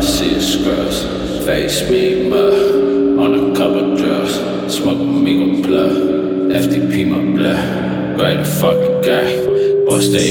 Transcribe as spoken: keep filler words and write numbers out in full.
see is scrubs. Face me mud on a couple drugs. Smoke amigo plug. F T P my blood. Great fucking guy. Bust the